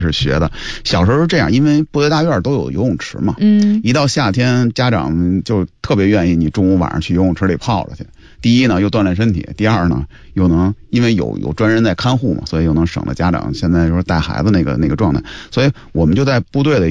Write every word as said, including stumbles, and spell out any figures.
是学的。小时候是这样，因为部队大院都有游泳池嘛， 嗯， 一到夏天，家长就特别愿意你中午晚上去游泳池里泡着去。第一呢，又锻炼身体；第二呢，又能因为有有专人在看护嘛，所以又能省了家长现在说带孩子那个那个状态。所以我们就在部队的